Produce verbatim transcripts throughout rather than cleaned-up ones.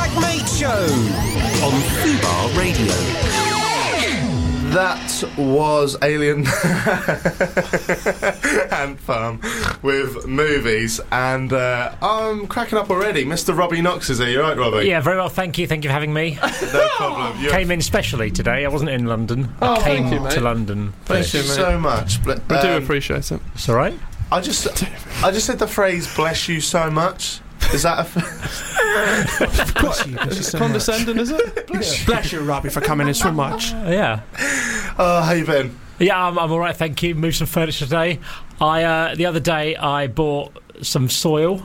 Stag Mate Show on Fubar Radio. That was Alien Ant Farm with movies, and uh, I'm cracking up already. Mister Robbie Knox is here. You right, Robbie? Yeah, very well, thank you. Thank you for having me. No problem. You're Came in specially today. I wasn't in London. Oh, I came thank you, to mate. London. Thank you so much. Ble- We do um, appreciate it. It's all right. I just, I just said the phrase "bless you so much." Is that a? F- Bless you, bless you so condescending, is it? Bless, yeah. Bless you, Robbie, for coming in so much. Uh, yeah. Oh, how you been? Yeah, I'm, I'm all right, thank you. Moved some furniture today. I uh, the other day I bought some soil.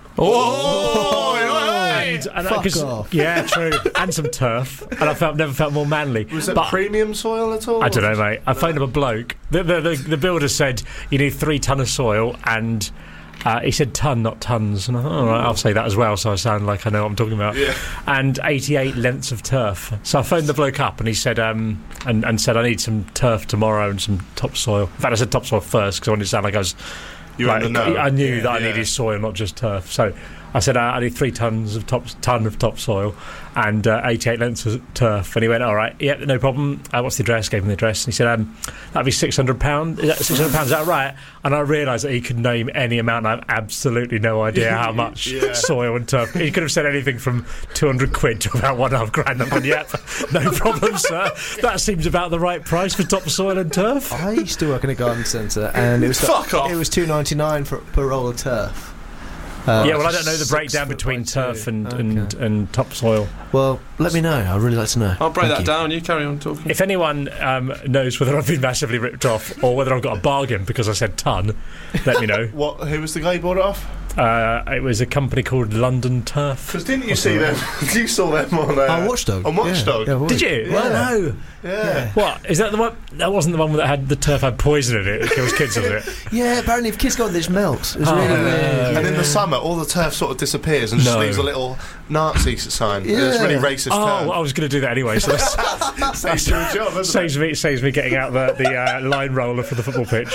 Oh, And, and Fuck 'cause- off. Yeah, true. And some turf. And I felt never felt more manly. Was it But- premium soil at all? I don't know, mate. I phoned up a bloke. The, the, the, the builder said you need three ton of soil, and uh, he said ton, not tons. And I thought, all right, I'll say that as well, so I sound like I know what I'm talking about. Yeah. And eighty-eight lengths of turf. So I phoned the bloke up, and he said, um, and, and said I need some turf tomorrow and some topsoil. In fact, I said topsoil first because I wanted to sound like I was. You were like, in the know. I knew Yeah, that I yeah. needed soil, not just turf. So I said uh, I need three tons of top ton of topsoil and uh, eighty-eight lengths of turf. And he went, all right, yeah, no problem. Uh, what's the address? Gave him the address, and he said, um, that'd be six hundred pounds. Is that six hundred pounds? Is that right? And I realised that he could name any amount. And I have absolutely no idea how much Yeah. soil and turf. He could have said anything from two hundred quid to about one and a half grand. I'm going, yep, no problem, sir. That seems about the right price for topsoil and turf. I used to work in a garden centre, and it was Fuck off. It was two ninety nine for per roll of turf. Uh, Yeah, well, I don't know the six breakdown foot between by turf two. and, Okay. and, and topsoil. Well, let me know. I'd really like to know. I'll break Thank that you. down. You carry on talking. If anyone um, knows whether I've been massively ripped off or whether I've got a bargain because I said ton, let me know. What? Who was the guy who bought it off? Uh, it was a company called London Turf. Because didn't you see them? You saw them on uh, Oh, Watchdog. On Watchdog. Yeah, yeah, Did you? Well, Yeah. no. Yeah. What? Is that the one? That wasn't the one that had the turf had poison in it. It kills kids, was it? Yeah, apparently if kids go on this melts. It's Oh, really no. weird. And in the summer, all the turf sort of disappears and just No. leaves a little Nazi sign. It's Yeah. really racist. Oh, term. I was going to do that anyway. So that's, Saves you a job, doesn't saves me saves me getting out the the uh, line roller for the football pitch.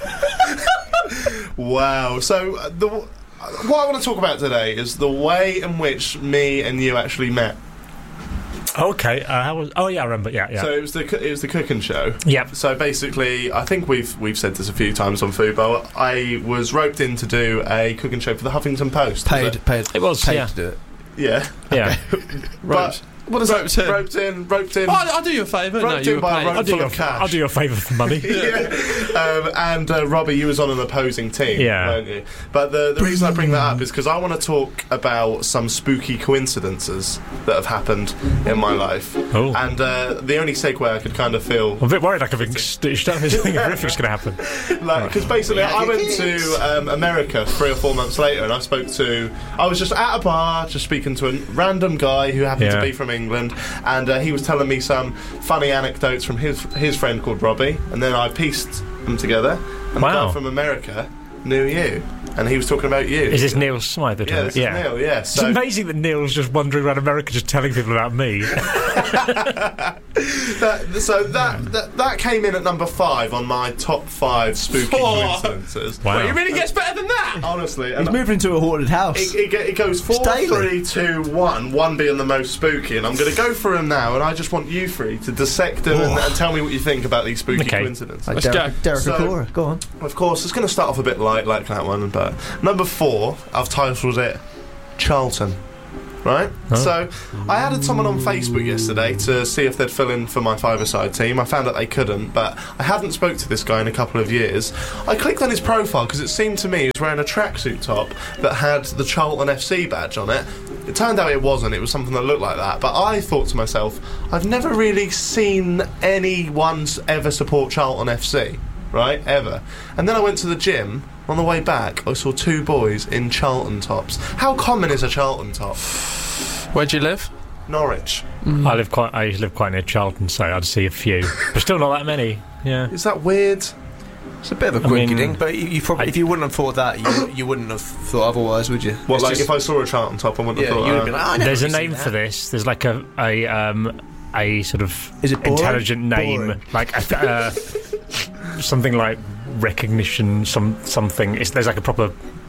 it? Wow. So uh, the what I want to talk about today is the way in which me and you actually met. Okay. Uh, how was? Oh yeah, I remember. Yeah, yeah. So it was the coo- it was the cooking show. Yep. So basically, I think we've we've said this a few times on Fubo. I was roped in to do a cooking show for the Huffington Post. was Paid, it? paid, It was, paid yeah. to do it. Yeah. Yeah. But what is Roped that? in. Roped in. Roped in. Oh, I'll, I'll do you a favour. No, Roped you in were by a paid. rope I'll do full you. of cash. I'll do you a favour for money. Yeah. Um, and uh, Robbie, you was on an opposing team, Yeah. weren't you? But the, the reason I bring that up is because I want to talk about some spooky coincidences that have happened in my life. Oh. And uh, the only segue I could kind of feel, I'm a bit worried. Like I've been stitched up. Anything horrific's going to happen. like, because basically I went to um, America three or four months later, and I spoke to, I was just at a bar, just speaking to a random guy who happened Yeah. to be from England, and uh, he was telling me some funny anecdotes from his his friend called Robbie, and then I pieced them together, and Wow. the guy from America knew you, and he was talking about you. Is this Neil Smythe? Yeah, this is Neil, yeah. It's So, amazing that Neil's just wandering around America just telling people about me. that, so that, that that came in at number five on my top five spooky Oh. coincidences. Wow. Wait, it really gets better than that. Honestly, He's and moving into a haunted house. it, it, ge- it goes four, Daily. three, two, one. One being the most spooky, and I'm going to go through them now. And I just want you three to dissect them and, and tell me what you think about these spooky Okay. coincidences. like Let's Derek, go. Derek So- Acora. Go on. Of course, it's going to start off a bit light like that one, but number four, I've titled it Charlton. Right? Oh. So, I added someone on Facebook yesterday to see if they'd fill in for my five-a-side team. I found out they couldn't, but I hadn't spoke to this guy in a couple of years. I clicked on his profile because it seemed to me he was wearing a tracksuit top that had the Charlton F C badge on it. It turned out it wasn't, it was something that looked like that. But I thought to myself, I've never really seen anyone ever support Charlton F C. Right, ever. And then I went to the gym. On the way back, I saw two boys in Charlton tops. How common is a Charlton top? Where do you live? Norwich. I live quite. I used to live quite near Charlton, so I'd see a few, but still not that many. Yeah. Is that weird? It's a bit of a I quinky mean, ding, but you, you probably, I- if you wouldn't have thought that, you, you wouldn't have thought otherwise, would you? What, It's like just- if I saw a Charlton top, I wouldn't yeah, have thought. you would uh, have been like, oh, I never There's a really name seen for that. this. There's like a a um a sort of Is it boring? intelligent name, Boring. like a, uh, something like recognition, some something. It's, there's like a proper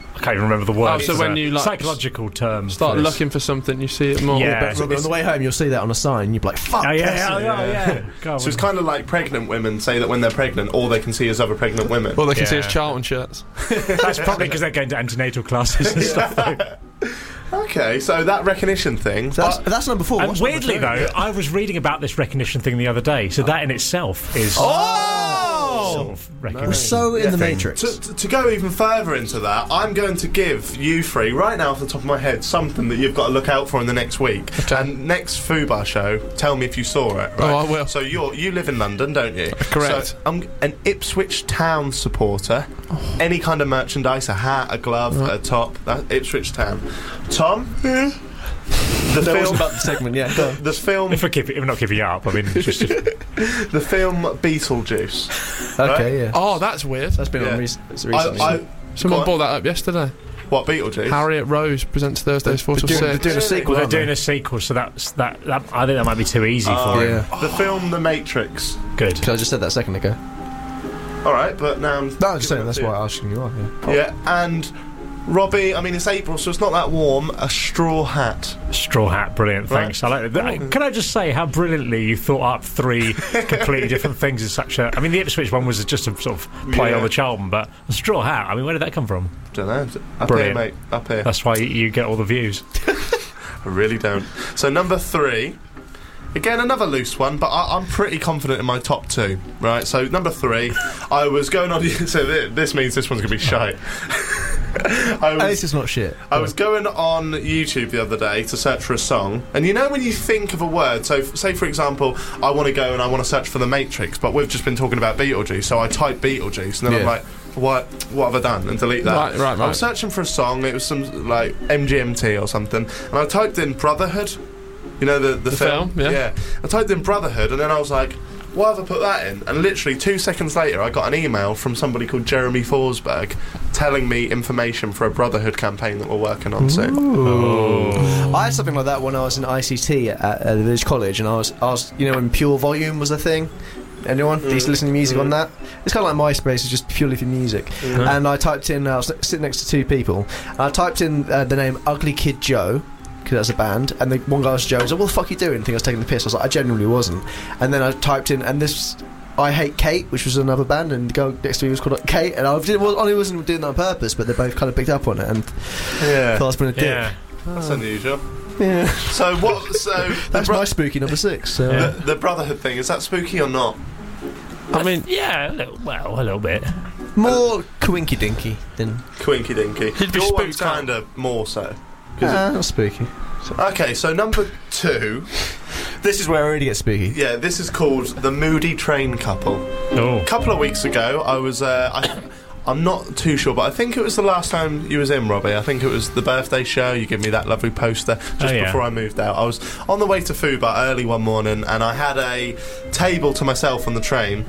I can't even remember the word. Oh, so It's when a you, like, psychological term. Start for this. looking for something, you see it more. Yeah. But Robbie, on the way home, you'll see that on a sign. You'll be like, "Fuck!" Oh yeah, yes. yeah, yeah. yeah. God, So it's kind of like pregnant women say that when they're pregnant, all they can see is other pregnant women. All they can see Yeah. is Charlton shirts. that's probably because they're going to antenatal classes and stuff. Though. Okay, so that recognition thing. So that's, I- that's number four. And What's number weirdly, two? though, I was reading about this recognition thing the other day, so that in itself is oh! sort of we're recognition. so in the thing. Matrix. To, to, to go even further into that, I'm going to give you three, right now off the top of my head, something that you've got to look out for in the next week. Okay. And next Fubar show, tell me if you saw it. Right? Oh, I will. So you're, you live in London, don't you? Correct. So I'm an Ipswich Town supporter. Oh. Any kind of merchandise, a hat, a glove, a top, that, Ipswich Town. Tom? The That film... was about the segment, yeah. Go on. The film, If we're, keep, if we're not keeping it up, I mean, it's just, the film Beetlejuice. Okay, yeah. Oh, that's weird. That's been Yeah. on rec- recently. I, I, Someone go on. brought that up yesterday. What, Beetlejuice? Harriet Rose presents Thursdays four They're till doing, they're six. doing a Really? sequel, well, they're aren't they? doing a sequel, so that's that. that I think that might be too easy Oh, for him. yeah. The film The Matrix. Good. So I just said that a second ago. All right, but now I'm... No, I'm just saying that's why I'm asking you on. Yeah. Yeah, and Robbie, I mean, it's April, so it's not that warm. A straw hat. Straw hat, brilliant. Right. Thanks. I like it. Can I just say how brilliantly you thought up three completely different things in such a? I mean, the Ipswich one was just a sort of play Yeah. on the Charlton, but a straw hat. I mean, where did that come from? Don't know. Up Brilliant. here, mate. Up here. That's why you get all the views. I really don't. So number three. Again, another loose one, but I, I'm pretty confident in my top two. Right. So number three, I was going on. So this, this means this one's gonna be shite. I At was, least it's not shit. I was going on YouTube the other day to search for a song, and you know when you think of a word, so f- say for example, I want to go and I want to search for The Matrix, but we've just been talking about Beetlejuice, so I type Beetlejuice, and then I'm Yeah. like, what what have I done? And delete that. Right, right, I right. was searching for a song, it was some like M G M T or something, and I typed in Brotherhood, you know, the, the, The film? film, yeah. I typed in Brotherhood, and then I was like, why have I put that in? And literally two seconds later, I got an email from somebody called Jeremy Forsberg telling me information for a Brotherhood campaign that we're working on soon. I had something like that when I was in I C T at, at the Village College, and I was, I was, you know, when Pure Volume was a thing. Anyone? They used to listen to music on that. It's kind of like MySpace, it's just purely for music. And I typed in, uh, I was sitting next to two people, and I typed in uh, the name Ugly Kid Joe, because that's a band, and the one guy was Joe. I was like, what the fuck are you doing? I think I was taking the piss. I was like, I genuinely wasn't. And then I typed in, and this, I Hate Kate, which was another band, and the girl next to me was called Kate, and I didn't, well, I wasn't doing that on purpose, but they both kind of picked up on it, and Yeah, thought I was being a dick. Yeah. that's unusual. Yeah. So what? So the, That's bro- my spooky number six. So. Yeah. the, the Brotherhood thing, is that spooky or not? I mean, Yeah, a little, well, a little bit. More coinky dinky than. Quinky dinky. You'd be Your one's spooked out. kind of more so. 'Cause Ah, not spooky. it- okay, so number two. This is where I already get spooky. Yeah, this is called The Moody Train Couple. Oh. A couple of weeks ago, I was. Uh, I, I'm not too sure, but I think it was the last time you was in, Robbie. I think it was the birthday show. You gave me that lovely poster just Oh, yeah. before I moved out. I was on the way to Fubar early one morning, and I had a table to myself on the train.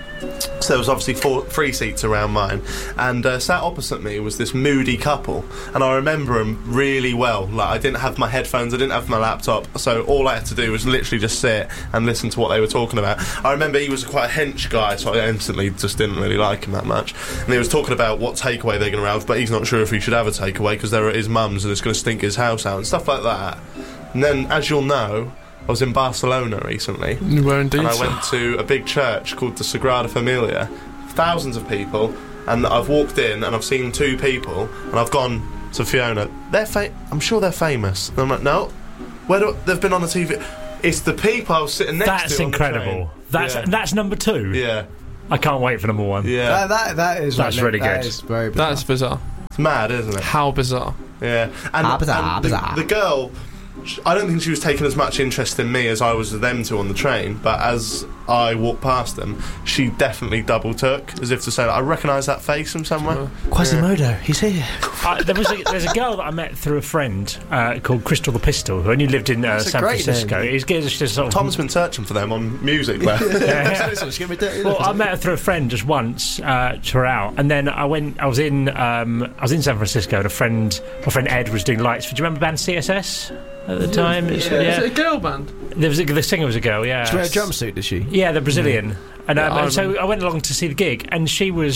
So there was obviously four, three seats around mine, and uh, sat opposite me was this moody couple, and I remember them really well. Like, I didn't have my headphones, I didn't have my laptop, so all I had to do was literally just sit and listen to what they were talking about. I remember he was quite a hench guy, so I instantly just didn't really like him that much. And he was talking about what takeaway they're going to have, but he's not sure if he should have a takeaway because they're at his mum's and it's going to stink his house out and stuff like that. And then, as you'll know, I was in Barcelona recently. you were indeed. And I sir. went to a big church called the Sagrada Familia, thousands of people, and I've walked in and I've seen two people, and I've gone to Fiona. They're fa- I'm sure they're famous. And I'm like, no, where do they've been on the T V? It's the people I was sitting next That's to. on the incredible. train. That's yeah. that's number two. yeah, I can't wait for number one. yeah. That, that, that is That's like, really that good. is very bizarre. That's bizarre. It's mad, isn't it? How bizarre. Yeah, and, Ah, bizarre, and the, bizarre. the girl, sh- I don't think she was taking as much interest in me as I was with them two on the train. But as I walked past them, she definitely double took, as if to say, like, I recognise that face from somewhere. Quasimodo, he's here. Uh, there was a, there's a girl that I met through a friend uh, called Crystal the Pistol, who only lived in uh, That's a San great Francisco. name. He's just just sort of. Tom's been searching for them on music. There. Yeah. Just give me dirty Well, look. I met her through a friend just once uh, to her out, and then I went. I was in. Um, I was in San Francisco, and a friend, my friend Ed, was doing lights. Do you remember the band C S S at the time? It's- Is yeah. it a girl band? There was a, the singer was a girl. Yeah. She wear a jumpsuit, did she? Yeah, the Brazilian. And, um, Yeah, I and so remember. I went along to see the gig, and she was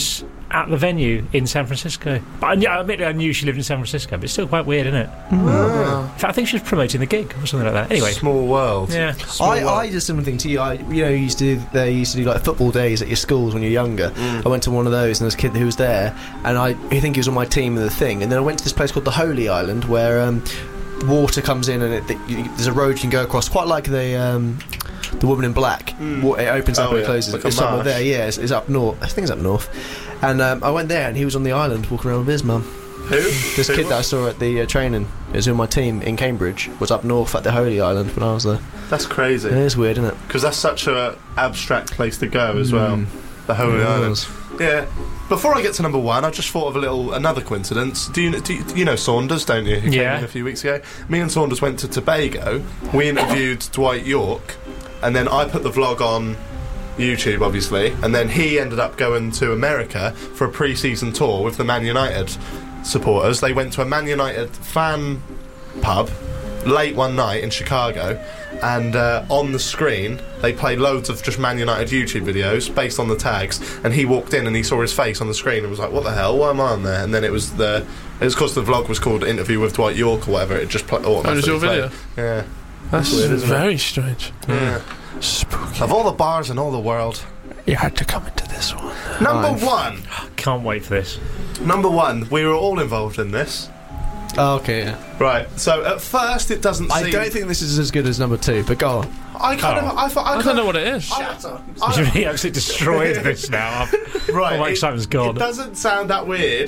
at the venue in San Francisco. But I, knew, I admit I knew she lived in San Francisco, but it's still quite weird, isn't it? Ah. In fact, I think she was promoting the gig or something like that. Anyway, Small world. yeah. Small I, world. I did something to you. I, you know, you used to do, they used to do like football days at your schools when you're younger. Mm. I went to one of those, and there was a kid who was there, and I, I think he was on my team in the thing. And then I went to this place called the Holy Island, where um, water comes in, and it, it, you, there's a road you can go across, quite like the um, the Woman in Black. Mm. Wa- It opens up Oh, and yeah. it closes. Like a It's somewhere marsh. there. Yeah, it's, it's up north. I think it's up north. And um, I went there, and he was on the island walking around with his mum. Who? This Who kid that I was? saw at the uh, training, who was in my team in Cambridge, was up north at the Holy Island when I was there. That's crazy. It is weird, isn't it? Because that's such a abstract place to go as well. Mm. The Holy It Island. was. Yeah. Before I get to number one, I just thought of a little another coincidence. Do you do you, you know Saunders, don't you? Who Yeah. Came in a few weeks ago. Me and Saunders went to Tobago. We interviewed Dwight York, and then I put the vlog on YouTube, obviously, and then he ended up going to America for a pre-season tour with the Man United supporters. They went to a Man United fan pub late one night in Chicago, and uh, on the screen they played loads of just Man United YouTube videos based on the tags, and he walked in and he saw his face on the screen and was like, what the hell, why am I on there? And then it was the it was because the vlog was called Interview with Dwight York or whatever. It just played. Oh, Oh, it was your video? Yeah. That's weird, isn't it? very strange. Yeah. Spooky. Of all the bars in all the world, You had to come into this one. number Five. one. Can't wait for this. Number one. We were all involved in this. Oh, okay, yeah. Right. So at first it doesn't seem. I don't think this is as good as number two, but go on. I kind Oh. of. I, thought- I, I kind don't know of, what it is. I- You've really absolutely destroyed this now. Right. All my it- excitement's gone. It doesn't sound that weird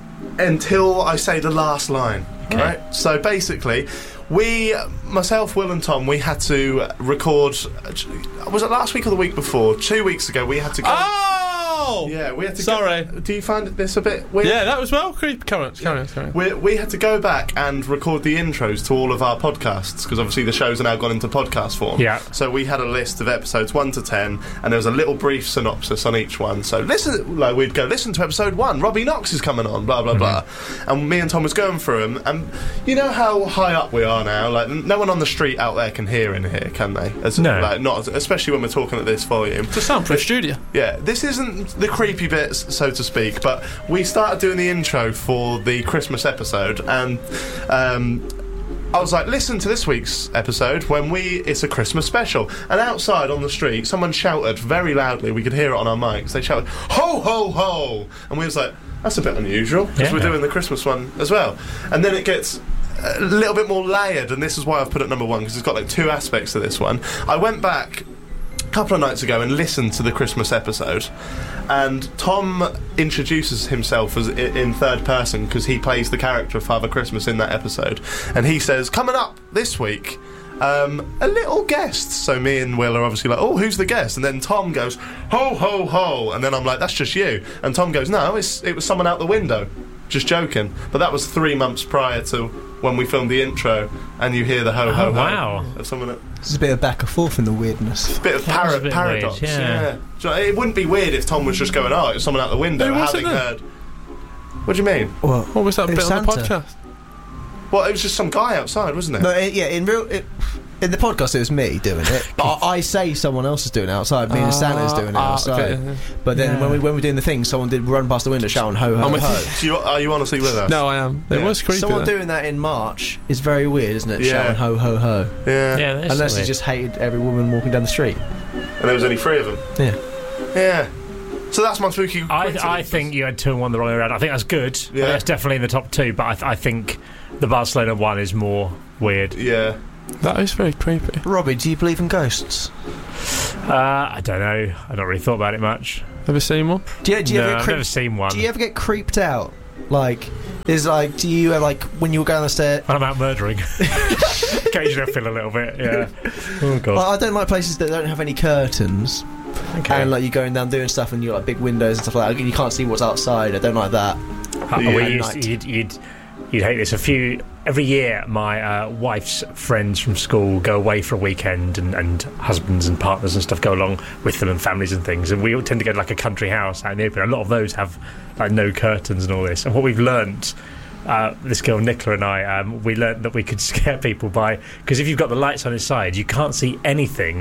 until I say the last line. Right. So basically, we, myself, Will, and Tom, we had to record. Was it last week or the week before? Two weeks ago, we had to go. Oh! Yeah, we had to. Sorry. Go, do you find this a bit weird? Yeah, that was well creepy. Carry on, carry on, carry on. We, we had to go back and record the intros to all of our podcasts because obviously the shows are now gone into podcast form. Yeah. So we had a list of episodes one to ten, and there was a little brief synopsis on each one. So listen, like we'd go listen to episode one. Robbie Knox is coming on. Blah blah blah. And me and Tom was going through them, and you know how high up we are now. Like no one on the street out there can hear in here, can they? As, No. Like not, especially when we're talking at this volume. It's a soundproof studio. Yeah, this isn't the creepy bits, so to speak, but we started doing the intro for the Christmas episode, and um, I was like, listen to this week's episode when we, it's a Christmas special. And outside on the street, someone shouted very loudly, we could hear it on our mics, they shouted, ho, ho, ho! And we was like, that's a bit unusual, because Yeah. we're doing the Christmas one as well. And then it gets a little bit more layered, and this is why I've put it number one, because it's got like two aspects to this one. I went back couple of nights ago and listened to the Christmas episode, and Tom introduces himself as i- in third person because he plays the character of Father Christmas in that episode, and he says, coming up this week, um, a little guest. So me and Will are obviously like, oh, who's the guest? And then Tom goes, ho ho ho, and then I'm like, that's just you. And Tom goes, no, it's, it was someone out the window, just joking. But that was three months prior to when we filmed the intro, and you hear the ho ho Oh, ho wow. of someone that There's a bit of back and forth in the weirdness. bit of That was para- a bit paradox. weird, yeah. Do you know, it wouldn't be weird if Tom was just going, "Oh, it's someone out the window," Who was it having then? heard. What do you mean? Well, What was that It bit was on the Santa. podcast? Well, it was just some guy outside, wasn't it? no, it, yeah, in real, it, in the podcast it was me doing it, but I, I say someone else is doing it outside. Me and Santa's doing it Ah, outside. okay. But then Yeah. when we when we were doing the thing, someone did run past the window shouting ho ho I'm with ho. Do you, are you honestly with us? No, I am. It Yeah. was creepy. Someone though. doing that in March is very weird, isn't it? Yeah. Shouting ho ho ho. Yeah. Yeah, that's Unless weird. he just hated every woman walking down the street. And there was only three of them. Yeah. Yeah. So that's my spooky. I, I coincidence. think you had two and one the wrong way around. I think that's good. I think Yeah. that's definitely in the top two, but I, th- I think the Barcelona one is more weird. Yeah. That is very creepy. Robbie, do you believe in ghosts? Uh, I don't know. I don't really thought about it much. Ever seen one? Do you, do you no, ever I've get creep- never seen one. Do you ever get creeped out? Like, is like, do you ever, like when you were going down the stairs? When I'm out murdering. Occasionally I feel a little bit, yeah. Oh, God. Like, I don't like places that don't have any curtains, Okay. and like you're going down doing stuff, and you're like big windows and stuff like that. You can't see what's outside. I don't like that. Uh, Yeah. we At used night. to, you'd, you'd, you'd hate this. A few every year, my uh, wife's friends from school go away for a weekend, and, and husbands and partners and stuff go along with them, and families and things. And we all tend to go to like a country house out in the open. A lot of those have like no curtains and all this. And what we've learnt. Uh, this girl Nicola and I, um, we learnt that we could scare people by, because if you've got the lights on inside, you can't see anything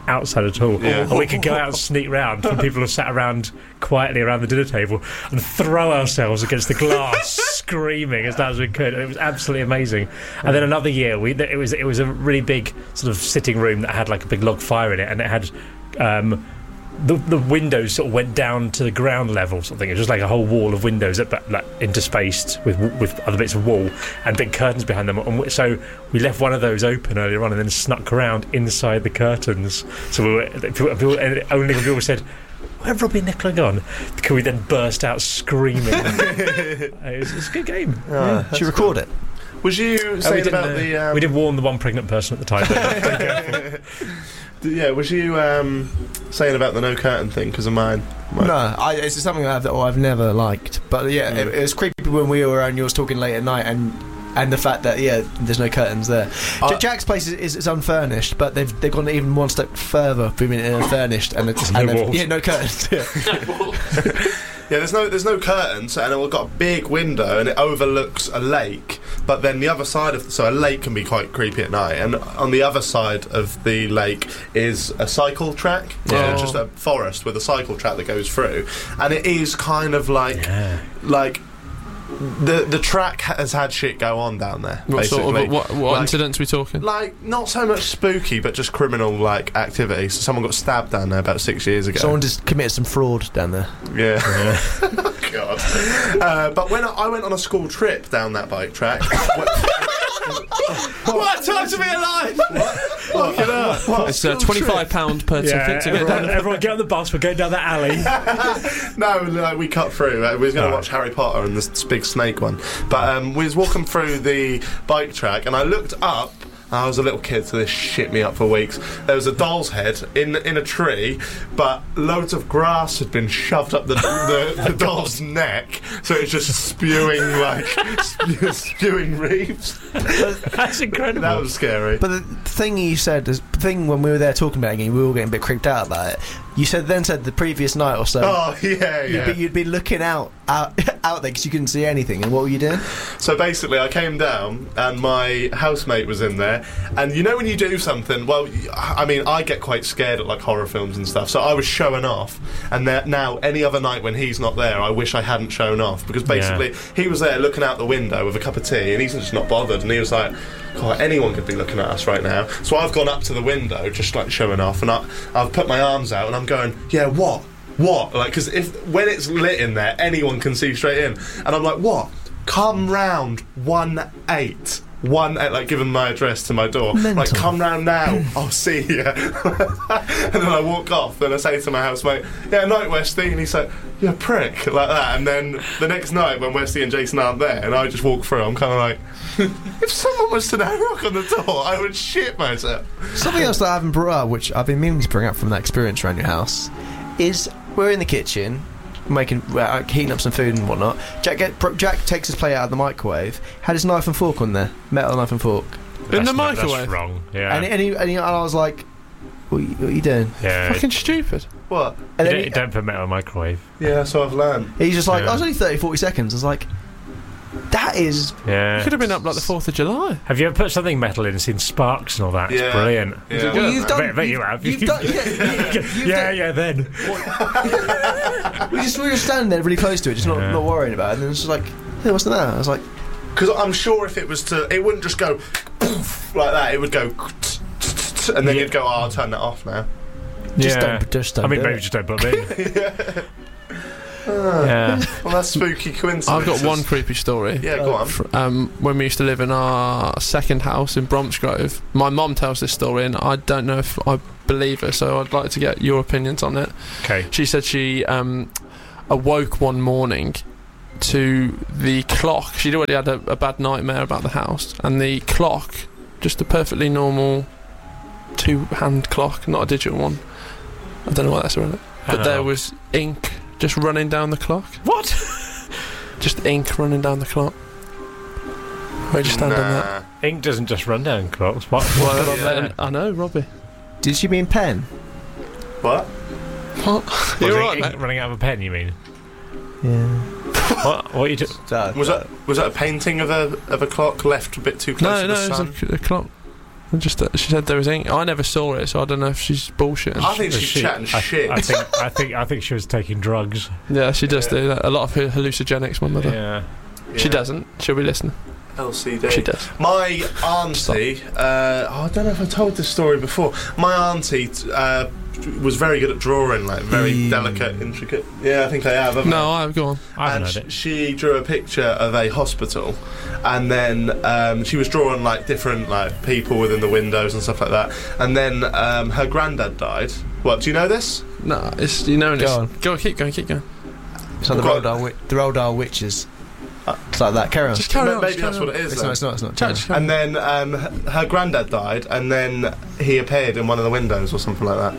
outside at all. Yeah. And we could go out and sneak round when people have sat around quietly around the dinner table and throw ourselves against the glass, screaming as loud as we could. And it was absolutely amazing. And then another year, we it was it was a really big sort of sitting room that had like a big log fire in it, and it had. Um, The, the windows sort of went down to the ground level, sort of thing. It was just like a whole wall of windows that, like, interspaced with with other bits of wall and big curtains behind them. And so we left one of those open earlier on and then snuck around inside the curtains. So we were, people, people, only when people said, "Where have Robbie and Nicola gone?" Could we then burst out screaming? it, was, it was a good game. Oh, yeah. Should you record it? Was you Oh, we saying didn't, about uh, the? Um, we did warn the one pregnant person at the time. Yeah, was you um, saying about the no curtain thing because of mine? mine? No, I, it's something I've, oh, I've never liked. But yeah, Mm. it, it was creepy when we were around. You was talking late at night, and and the fact that yeah, there's no curtains there. Uh, J- Jack's place is, is, is unfurnished, but they've they've gone even one step further, being uh, furnished, and it's No and they've- walls. yeah, no curtains. Yeah. Yeah, there's no there's no curtains, and we've got a big window, and it overlooks a lake. But then the other side of so a lake can be quite creepy at night, and on the other side of the lake is a cycle track. Yeah. So just a forest with a cycle track that goes through, and it is kind of like Yeah. like. The the track has had shit go on down there. What basically. sort of what, what Like- incidents are we talking? Like, not so much spooky, but just criminal like activity. So someone got stabbed down there about six years ago. Someone just committed some fraud down there. Yeah. Oh, God. Uh, but when I, I went on a school trip down that bike track. What a time to be alive! Look it up. What? It's uh, twenty-five pounds per Yeah, ticket to get everyone, down. everyone get on the bus. We're going down that alley. No, no, we cut through. Uh, we was going Oh. to watch Harry Potter and this big snake one. But um, we was walking through the bike track, and I looked up. I was a little kid, so this shit me up for weeks. There was a doll's head in in a tree, but loads of grass had been shoved up the the, the doll's neck, so it was just spewing like spew, spewing reefs. That's incredible. That was scary. But the thing you said, is the thing when we were there talking about it, and we were all getting a bit creeped out about it. You said then said the previous night or so. Oh yeah, You'd, yeah. be, you'd be looking out out, out there because you couldn't see anything. And what were you doing? So basically, I came down and my housemate was in there. And you know when you do something, well, I mean, I get quite scared at like horror films and stuff. So I was showing off. And that now, any other night when he's not there, I wish I hadn't shown off because basically he was there looking out the window with a cup of tea, and he's just not bothered. And he was like, God, anyone could be looking at us right now. So I've gone up to the window, just like showing off, and I, I've put my arms out, and I'm going, yeah, what? What? Like, because if when it's lit in there, anyone can see straight in. And I'm like, what? Come round one eight. One eight, like giving my address to my door. Mental. Like, come round now. I'll see you. And then I walk off. Then I say to my housemate, yeah, night, Westy. And he's like, you're a prick, like that. And then the next night when Westy and Jason aren't there, and I just walk through, I'm kind of like, if someone was to now knock on the door, I would shit myself. Something else that I haven't brought up, which I've been meaning to bring up from that experience around your house, is we're in the kitchen making uh, heating up some food and whatnot. Jack get, pro- Jack takes his plate out of the microwave, had his knife and fork on there, metal knife and fork, In That's the not- microwave? That's wrong. Yeah. and, and, he, and, he, and I was like, "What are you, what are you doing?" yeah. Fucking stupid. What? And You then don't, he, don't put metal in the microwave. Yeah, so I've learned. he's just like, Yeah. "I was only thirty, forty seconds." I was like, "That is." Yeah. You could have been up like the fourth of July. Have you ever put something metal in and seen sparks and all that? Yeah. It's brilliant. Yeah. Well, you've done. I bet- I bet you have. You've done. Yeah, yeah, you've yeah, done- yeah, then. We just we were just standing there really close to it, just not, Yeah. not worrying about it. And then it's just like, "Hey, what's the matter?" I was like, Because I'm sure if it was to, it wouldn't just go poof like that. It would go, and then Yeah. you'd go, oh, I'll turn that off now. "Just Yeah. don't, just don't." I mean, do maybe it. just don't put them in. Yeah. Well, that's spooky coincidence. I've got one creepy story. Yeah, go on. Fr- Um, when we used to live in our second house in Bromsgrove, my mum tells this story, and I don't know if I believe her, so I'd like to get your opinions on it. Okay. She said she um, awoke one morning to the clock. She'd already had a, a bad nightmare about the house, and the clock, just a perfectly normal two-hand clock, not a digital one. I don't know what that's about. But there was ink just running down the clock. What? Just ink running down the clock. Where'd you stand on that? Nah. Ink doesn't just run down clocks. What? Well, What's yeah. on there? I know, Robbie. Did she mean pen? What? What? Was You're it right, ink mate. running out of a pen, you mean? Yeah. What? What are you do- So, Was that was that a painting of a of a clock left a bit too close No, to no, the it sun? was a, a clock. I just uh, she said there was ink. I never saw it, so I don't know if she's bullshitting. I think she's She- chatting I, shit. I think I think I think she was taking drugs. Yeah, she does Yeah. do that. A lot of her hallucinogens, my mother. Yeah. She Yeah. doesn't. She'll be listening. L C D. She does. My auntie, uh, oh, I don't know if I told this story before. My auntie uh, was very good at drawing, like very Mm. delicate, intricate. Yeah, I think I have. haven't No, I? I've gone. I haven't and heard sh- it. she drew a picture of a hospital, and then um, she was drawing like different like people within the windows and stuff like that. And then um, her granddad died. What? Do you know this? No, it's you know. and Go it's- on. Go on, keep going, keep going. It's like the Well, Roald Dahl, wi- the Roald Dahl witches. It's like that. Carry on. Just carry Ma- on. Maybe just carry that's on. what it is. It's then. not. It's not. It's not. Chat, just carry And then um, h- her granddad died, and then he appeared in one of the windows or something like that.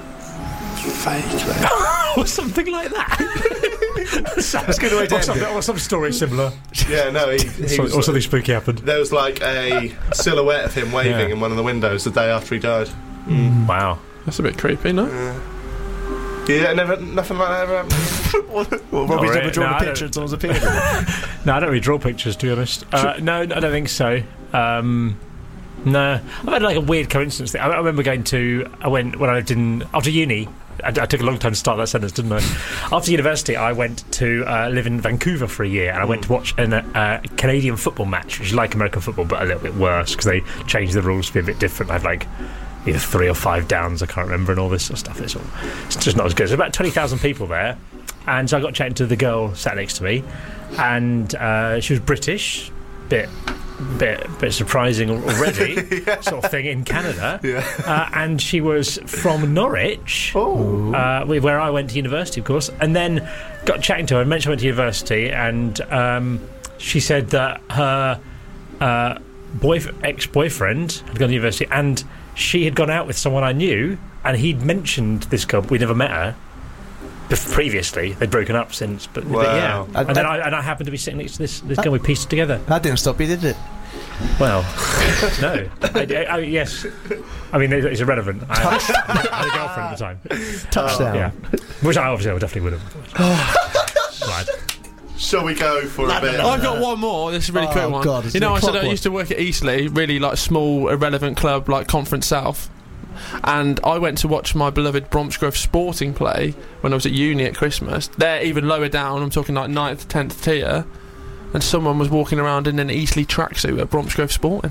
Or something like that. That's a good way to or, end some, it. or some story similar. Yeah, no, he, he So- was, or something spooky happened. there was like a silhouette of him waving Yeah. in one of the windows the day after he died. Wow. That's a bit creepy, no? Yeah, never, nothing like that ever happened. Well, Robbie's Not never really. drawn No, a I picture don't- and someone's appeared. No, I don't really draw pictures, to be honest. Uh, no, I don't think so. Um, no, I've had like a weird coincidence thing. I, I remember going to. I went when I lived in after uni. I, I took a long time to start that sentence, didn't I? After university, I went to uh, live in Vancouver for a year, and I went to watch a uh, Canadian football match, which is like American football, but a little bit worse because they changed the rules to be a bit different. I had like either three or five downs, I can't remember, and all this sort of stuff. It's, all, it's just not as good. There's about twenty thousand people there, and so I got chatting to the girl sat next to me, and uh, she was British, bit. Bit, bit surprising already, sort of thing in Canada, Yeah. uh, and she was from Norwich, Oh. uh, with- where I went to university, of course, and then got chatting to her. I mentioned I went to university, and um, she said that her uh, boyf- ex-boyfriend had gone to university, and she had gone out with someone I knew, and he'd mentioned this girl. We never met her bef- previously. They'd broken up since, but, but yeah. Wow. And then I, and I happened to be sitting next to this this girl. We pieced it together. That didn't stop you, did it? Well, no. I, I, I, yes. I mean, it's irrelevant. I, I had a girlfriend at the time. Touchdown. Yeah. Which I obviously I definitely would have. Right. Shall we go for a bit? I've got one more. This is a really Oh, quick one. God, it's you know, a I said clock I one. used to work at Eastleigh, really like small, irrelevant club like Conference South. And I went to watch my beloved Bromsgrove Sporting play when I was at uni at Christmas. They're even lower down. I'm talking like ninth, tenth tier. And someone was walking around in an Eastleigh tracksuit at Bromsgrove Sporting.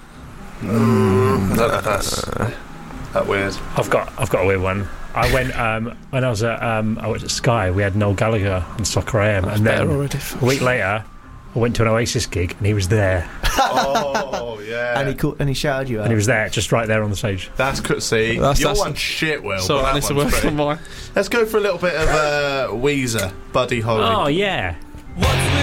Mm, that, that's that weird. I've got I've got a weird one. I went um, when I was at um, I was at Sky. We had Noel Gallagher on Soccer A M, and Better then already. a week later, I went to an Oasis gig, and he was there, Oh yeah. And he called, and he shouted you out. and he was there, just right there on the stage. That's good. See, That's- your that's- one shit, Will. So but I that need to one's work pretty- on mine. Let's go for a little bit of uh, Weezer, Buddy Holly. Oh yeah. What's